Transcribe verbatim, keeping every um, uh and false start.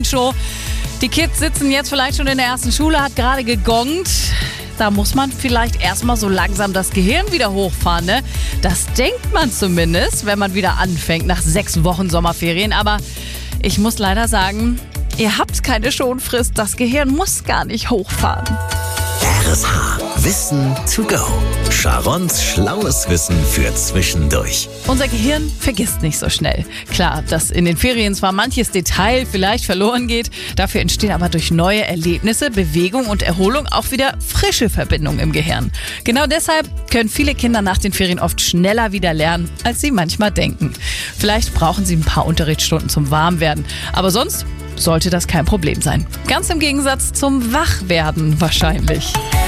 Morningshow. Die Kids sitzen jetzt vielleicht schon in der ersten Schule, hat gerade gegongt. Da muss man vielleicht erstmal so langsam das Gehirn wieder hochfahren, ne? Das denkt man zumindest, wenn man wieder anfängt nach sechs Wochen Sommerferien. Aber ich muss leider sagen, ihr habt keine Schonfrist. Das Gehirn muss gar nicht hochfahren. R S H. Wissen to go. Sharons schlaues Wissen für zwischendurch. Unser Gehirn vergisst nicht so schnell. Klar, dass in den Ferien zwar manches Detail vielleicht verloren geht, dafür entstehen aber durch neue Erlebnisse, Bewegung und Erholung auch wieder frische Verbindungen im Gehirn. Genau deshalb können viele Kinder nach den Ferien oft schneller wieder lernen, als sie manchmal denken. Vielleicht brauchen sie ein paar Unterrichtsstunden zum Warmwerden, aber sonst sollte das kein Problem sein. Ganz im Gegensatz zum Wachwerden wahrscheinlich.